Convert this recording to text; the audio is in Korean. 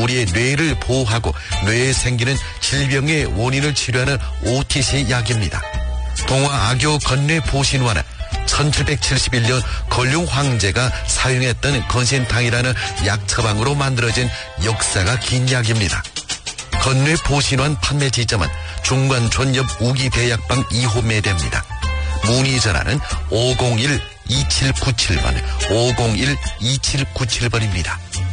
우리의 뇌를 보호하고 뇌에 생기는 질병의 원인을 치료하는 OTC 약입니다. 동화 악교 건뇌 보신화는 1771년 건룡 황제가 사용했던 건신탕이라는 약 처방으로 만들어진 역사가 긴 약입니다. 건뇌 보신환 판매 지점은 중관촌 옆 우기대약방 2호 매대입니다. 문의 전화는 501-2797번, 501-2797번입니다.